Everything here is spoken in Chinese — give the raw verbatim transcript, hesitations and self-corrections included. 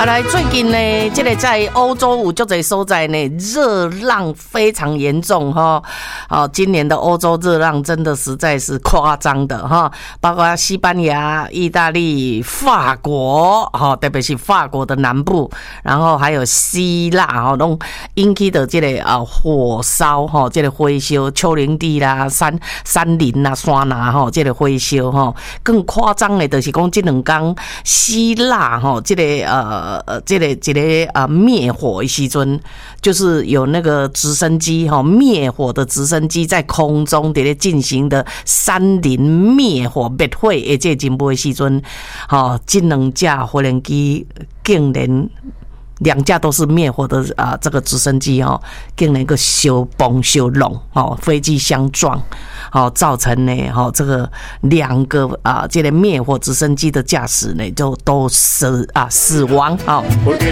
啊，来最近呢，这个在欧洲有足侪所在呢，热浪非常严重哈。哦，今年的欧洲热浪真的实在是夸张的哈，包括西班牙、意大利、法国哈，特别是法国的南部，然后还有希腊哈，拢引起的这个啊火烧哈，这个火烧丘陵地啦、山山林啦、山呐哈，这个火烧哈，更夸张的就是讲这两天希腊哈，这个呃。呃呃，这个这个啊灭火的时阵，就是有那个直升机哈灭火的直升机在空中在咧进行的山林灭火灭火的这进步的时阵，哈，这两架无人机竟然。两架都是灭火的啊、呃，这个直升机哦，竟然个修崩修拢哦，飞机相撞，哦，造成呢，哦，这个两个啊、呃，这个灭火直升机的驾驶呢，就都死啊死亡哦。